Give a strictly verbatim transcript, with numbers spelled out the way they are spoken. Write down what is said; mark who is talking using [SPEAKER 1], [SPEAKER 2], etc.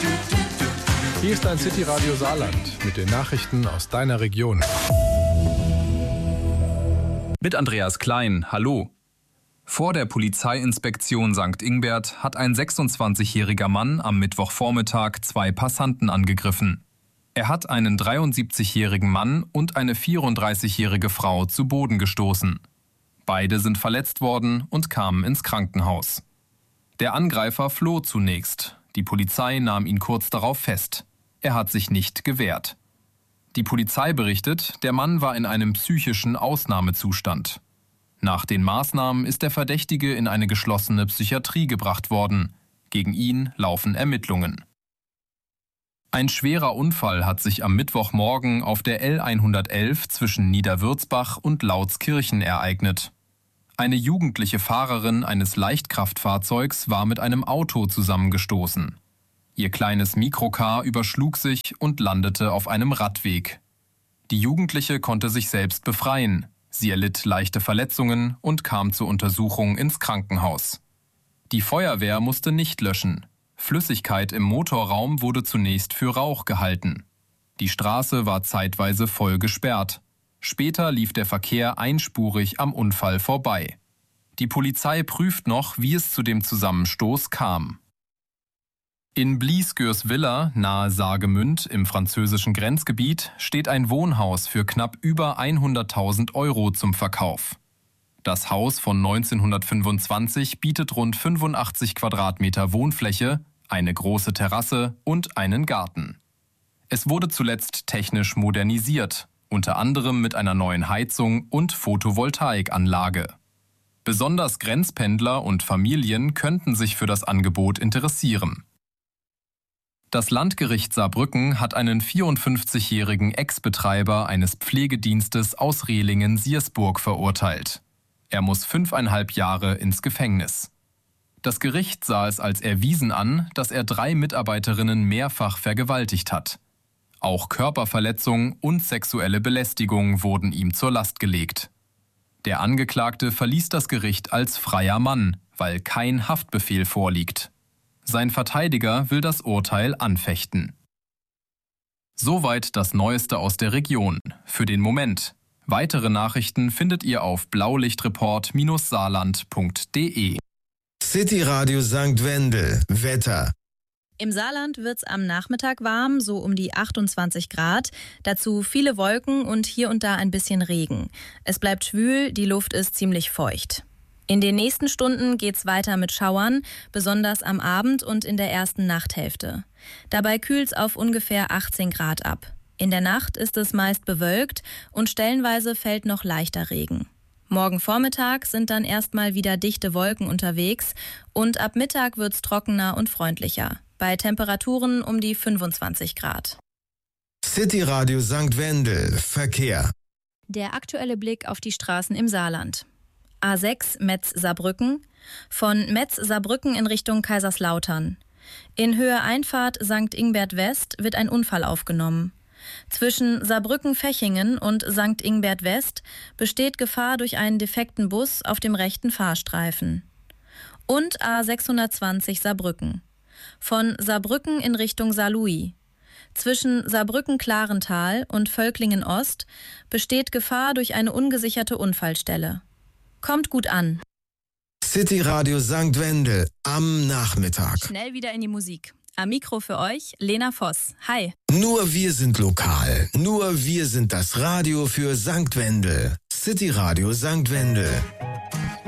[SPEAKER 1] Hier ist ein City Radio Saarland mit den Nachrichten aus deiner Region.
[SPEAKER 2] Mit Andreas Klein, hallo. Vor der Polizeiinspektion Sankt Ingbert hat ein sechsundzwanzigjähriger Mann am Mittwochvormittag zwei Passanten angegriffen. Er hat einen dreiundsiebzigjährigen Mann und eine vierunddreißigjährige Frau zu Boden gestoßen. Beide sind verletzt worden und kamen ins Krankenhaus. Der Angreifer floh zunächst. Die Polizei nahm ihn kurz darauf fest. Er hat sich nicht gewehrt. Die Polizei berichtet, der Mann war in einem psychischen Ausnahmezustand. Nach den Maßnahmen ist der Verdächtige in eine geschlossene Psychiatrie gebracht worden. Gegen ihn laufen Ermittlungen. Ein schwerer Unfall hat sich am Mittwochmorgen auf der L hundertelf zwischen Niederwürzbach und Lautskirchen ereignet. Eine jugendliche Fahrerin eines Leichtkraftfahrzeugs war mit einem Auto zusammengestoßen. Ihr kleines Mikrocar überschlug sich und landete auf einem Radweg. Die Jugendliche konnte sich selbst befreien. Sie erlitt leichte Verletzungen und kam zur Untersuchung ins Krankenhaus. Die Feuerwehr musste nicht löschen. Flüssigkeit im Motorraum wurde zunächst für Rauch gehalten. Die Straße war zeitweise voll gesperrt. Später lief der Verkehr einspurig am Unfall vorbei. Die Polizei prüft noch, wie es zu dem Zusammenstoß kam. In Blieskürs-Villa nahe Saargemünd im französischen Grenzgebiet steht ein Wohnhaus für knapp über hunderttausend Euro zum Verkauf. Das Haus von neunzehnhundertfünfundzwanzig bietet rund fünfundachtzig Quadratmeter Wohnfläche, eine große Terrasse und einen Garten. Es wurde zuletzt technisch modernisiert, unter anderem mit einer neuen Heizung und Photovoltaikanlage. Besonders Grenzpendler und Familien könnten sich für das Angebot interessieren. Das Landgericht Saarbrücken hat einen vierundfünfzigjährigen Ex-Betreiber eines Pflegedienstes aus Rehlingen-Siersburg verurteilt. Er muss fünfeinhalb Jahre ins Gefängnis. Das Gericht sah es als erwiesen an, dass er drei Mitarbeiterinnen mehrfach vergewaltigt hat. Auch Körperverletzung und sexuelle Belästigung wurden ihm zur Last gelegt. Der Angeklagte verließ das Gericht als freier Mann, weil kein Haftbefehl vorliegt. Sein Verteidiger will das Urteil anfechten. Soweit das Neueste aus der Region. Für den Moment. Weitere Nachrichten findet ihr auf blaulichtreport saarland punkt de.
[SPEAKER 3] City Radio Sankt Wendel. Wetter.
[SPEAKER 4] Im Saarland wird's am Nachmittag warm, so um die achtundzwanzig Grad. Dazu viele Wolken und hier und da ein bisschen Regen. Es bleibt schwül, die Luft ist ziemlich feucht. In den nächsten Stunden geht's weiter mit Schauern, besonders am Abend und in der ersten Nachthälfte. Dabei kühlt's auf ungefähr achtzehn Grad ab. In der Nacht ist es meist bewölkt und stellenweise fällt noch leichter Regen. Morgen Vormittag sind dann erstmal wieder dichte Wolken unterwegs und ab Mittag wird's trockener und freundlicher. Bei Temperaturen um die fünfundzwanzig Grad.
[SPEAKER 3] City Radio Sankt Wendel. Verkehr.
[SPEAKER 4] Der aktuelle Blick auf die Straßen im Saarland. A sechs Metz-Saarbrücken, von Metz-Saarbrücken in Richtung Kaiserslautern. In Höhe Einfahrt Sankt Ingbert West wird ein Unfall aufgenommen. Zwischen Saarbrücken-Fechingen und Sankt Ingbert West besteht Gefahr durch einen defekten Bus auf dem rechten Fahrstreifen. Und A sechshundertzwanzig Saarbrücken. Von Saarbrücken in Richtung Saarlouis. Zwischen Saarbrücken-Klarental und Völklingen-Ost besteht Gefahr durch eine ungesicherte Unfallstelle. Kommt gut an.
[SPEAKER 3] City Radio Sankt Wendel am Nachmittag.
[SPEAKER 4] Schnell wieder in die Musik. Am Mikro für euch, Lena Voss. Hi.
[SPEAKER 3] Nur wir sind lokal. Nur wir sind das Radio für Sankt Wendel. City Radio Sankt Wendel.